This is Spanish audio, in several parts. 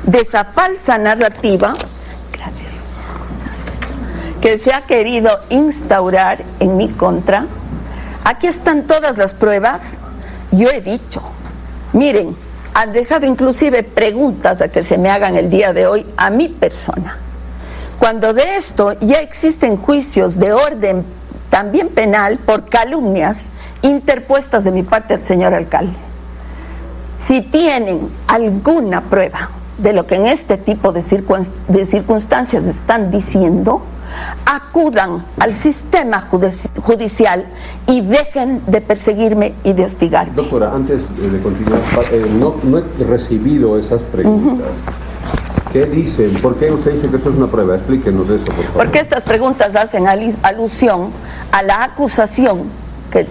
de esa falsa narrativa que se ha querido instaurar en mi contra. Aquí están todas las pruebas. Yo he dicho, miren, han dejado inclusive preguntas a que se me hagan el día de hoy a mi persona. Cuando de esto ya existen juicios de orden también penal por calumnias interpuestas de mi parte al señor alcalde. Si tienen alguna prueba de lo que en este tipo de circunstancias están diciendo, acudan al sistema judicial y dejen de perseguirme y de hostigarme. Doctora, antes de continuar, no he recibido esas preguntas. ¿Qué dicen? ¿Por qué usted dice que eso es una prueba? Explíquenos eso, por favor. Porque estas preguntas hacen alusión a la acusación que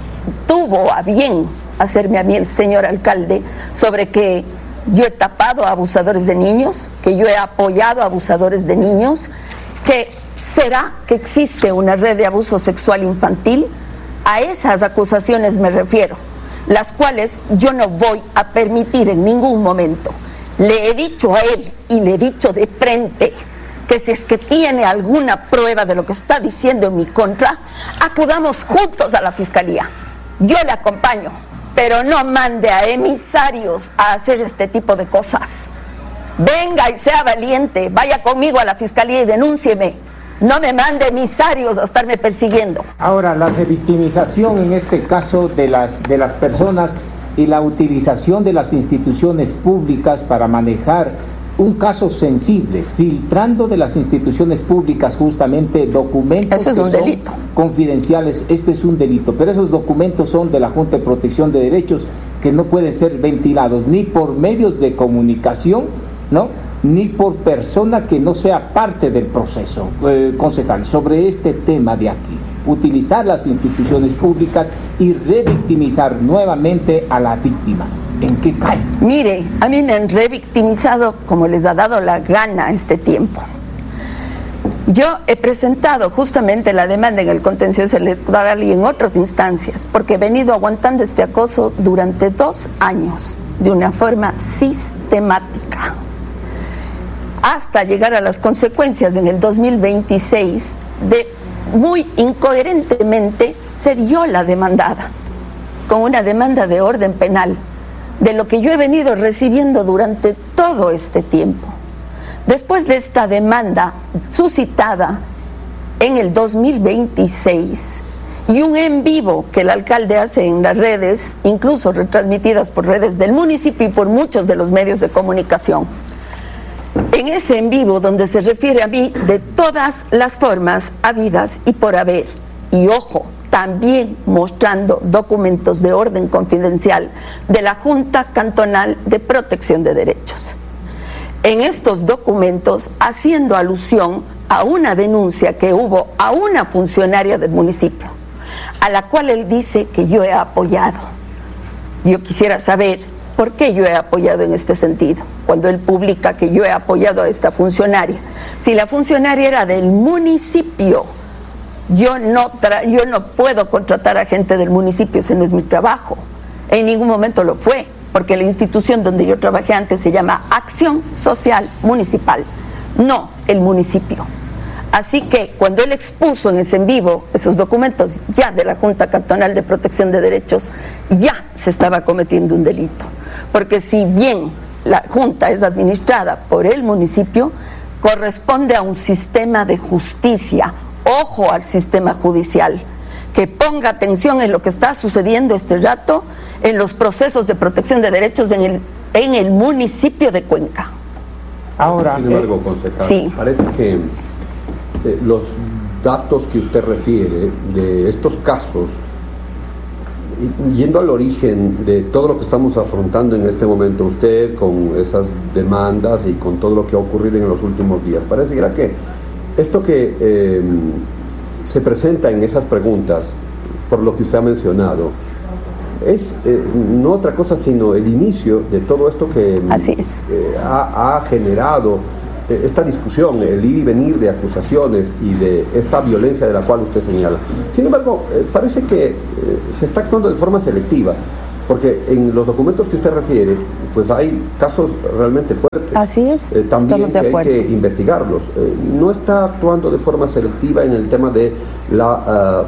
tuvo a bien hacerme a mí el señor alcalde sobre que yo he tapado a abusadores de niños, que yo he apoyado a abusadores de niños, que será que existe una red de abuso sexual infantil. A esas acusaciones me refiero, las cuales yo no voy a permitir en ningún momento. Le he dicho a él y le he dicho de frente que si es que tiene alguna prueba de lo que está diciendo en mi contra, acudamos juntos a la fiscalía. Yo le acompaño, pero no mande a emisarios a hacer este tipo de cosas. Venga y sea valiente, vaya conmigo a la fiscalía y denúncieme. No me mande emisarios a estarme persiguiendo. Ahora, la revictimización en este caso de las personas y la utilización de las instituciones públicas para manejar un caso sensible, filtrando de las instituciones públicas justamente documentos que son confidenciales. Esto es un delito, pero esos documentos son de la Junta de Protección de Derechos que no pueden ser ventilados ni por medios de comunicación, ¿no?, ni por persona que no sea parte del proceso. Concejal, sobre este tema de aquí, utilizar las instituciones públicas y revictimizar nuevamente a la víctima, ¿en qué cae? Mire, a mí me han revictimizado como les ha dado la gana este tiempo. Yo he presentado justamente la demanda en el contencioso electoral y en otras instancias, porque he venido aguantando este acoso durante 2 años, de una forma sistemática, hasta llegar a las consecuencias en el 2026 de muy incoherentemente ser yo la demandada, con una demanda de orden penal, de lo que yo he venido recibiendo durante todo este tiempo. Después de esta demanda suscitada en el 2026 y un en vivo que el alcalde hace en las redes, incluso retransmitidas por redes del municipio y por muchos de los medios de comunicación, en ese en vivo donde se refiere a mí de todas las formas habidas y por haber, y ojo, también mostrando documentos de orden confidencial de la Junta Cantonal de Protección de Derechos. En estos documentos, haciendo alusión a una denuncia que hubo a una funcionaria del municipio, a la cual él dice que yo he apoyado. Yo quisiera saber por qué yo he apoyado en este sentido, cuando él publica que yo he apoyado a esta funcionaria. Si la funcionaria era del municipio, yo no puedo contratar a gente del municipio, ese no es mi trabajo. En ningún momento lo fue, porque la institución donde yo trabajé antes se llama Acción Social Municipal, no el municipio. Así que cuando él expuso en ese en vivo esos documentos ya de la Junta Cantonal de Protección de Derechos, ya se estaba cometiendo un delito. Porque si bien la Junta es administrada por el municipio, corresponde a un sistema de justicia. Ojo al sistema judicial, que ponga atención en lo que está sucediendo este rato en los procesos de protección de derechos en el municipio de Cuenca. Ahora, sin embargo, concejal, sí, parece que los datos que usted refiere de estos casos, yendo al origen de todo lo que estamos afrontando en este momento, usted con esas demandas y con todo lo que ha ocurrido en los últimos días, pareciera que esto que se presenta en esas preguntas, por lo que usted ha mencionado, es no otra cosa sino el inicio de todo esto que ha generado esta discusión, el ir y venir de acusaciones y de esta violencia de la cual usted señala. Sin embargo, parece que se está actuando de forma selectiva Porque en los documentos que usted refiere, pues hay casos realmente fuertes. Así es, también que hay que investigarlos. ¿No está actuando de forma selectiva en el tema de la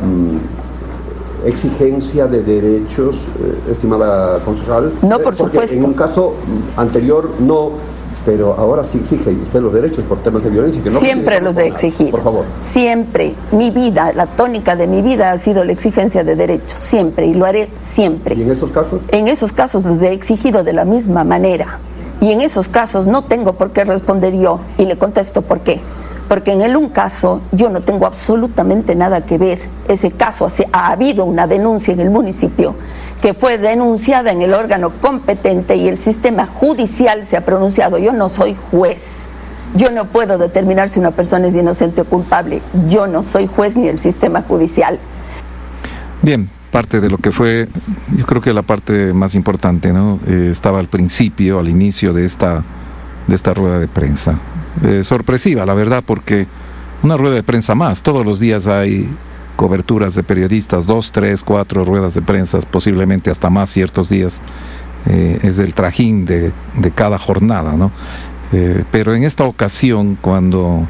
exigencia de derechos, estimada concejal? No, por supuesto. En un caso anterior no, pero ahora sí exige usted los derechos por temas de violencia. Que no siempre los he exigido. Por favor. Siempre. Mi vida, la tónica de mi vida ha sido la exigencia de derechos. Siempre. Y lo haré siempre. ¿Y en esos casos? En esos casos los he exigido de la misma manera. Y en esos casos no tengo por qué responder yo. Y le contesto por qué. Porque en un caso yo no tengo absolutamente nada que ver. Ese caso, ha habido una denuncia en el municipio que fue denunciada en el órgano competente y el sistema judicial se ha pronunciado. Yo no soy juez. Yo no puedo determinar si una persona es inocente o culpable. Yo no soy juez ni el sistema judicial. Bien, parte de lo que fue, yo creo que la parte más importante, ¿no? Estaba al principio, al inicio de esta rueda de prensa. Sorpresiva, la verdad, porque una rueda de prensa más. Todos los días hay coberturas de periodistas, 2, 3, 4 ruedas de prensa, posiblemente hasta más ciertos días. Es el trajín de cada jornada, ¿no? Pero en esta ocasión, cuando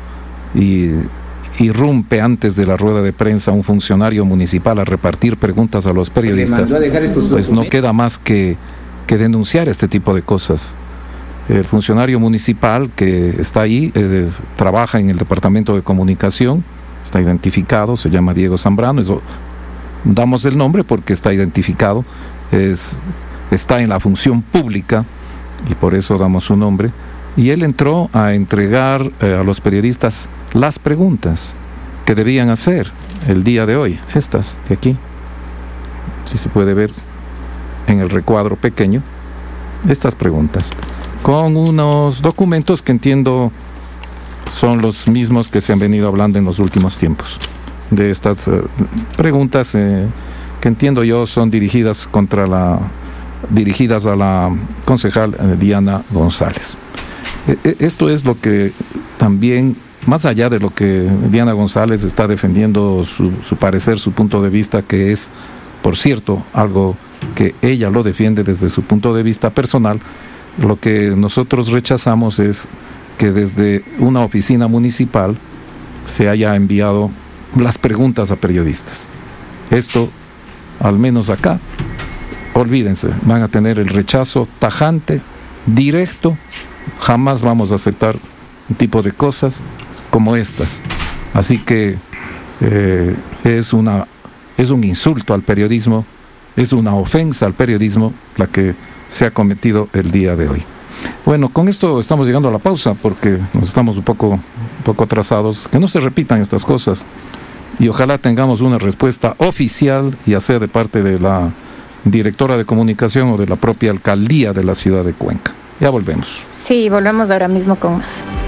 irrumpe antes de la rueda de prensa un funcionario municipal a repartir preguntas a los periodistas, pues no queda más que denunciar este tipo de cosas. El funcionario municipal que está ahí trabaja en el departamento de comunicación, está identificado, se llama Diego Zambrano, damos el nombre porque está identificado, está en la función pública y por eso damos su nombre, y él entró a entregar a los periodistas las preguntas que debían hacer el día de hoy, estas de aquí, si se puede ver en el recuadro pequeño, estas preguntas, con unos documentos que entiendo son los mismos que se han venido hablando en los últimos tiempos. De estas preguntas que entiendo yo son dirigidas a la concejal Diana González. Esto es lo que también, más allá de lo que Diana González está defendiendo su parecer, su punto de vista, que es, por cierto, algo que ella lo defiende desde su punto de vista personal. Lo que nosotros rechazamos es que desde una oficina municipal se haya enviado las preguntas a periodistas. Esto, al menos acá, olvídense, van a tener el rechazo tajante, directo. Jamás vamos a aceptar un tipo de cosas como estas. Así que es un insulto al periodismo, es una ofensa al periodismo la que se ha cometido el día de hoy. Bueno, con esto estamos llegando a la pausa porque nos estamos un poco atrasados. Que no se repitan estas cosas y ojalá tengamos una respuesta oficial, ya sea de parte de la directora de comunicación o de la propia alcaldía de la ciudad de Cuenca. Ya volvemos. Sí, volvemos ahora mismo con más.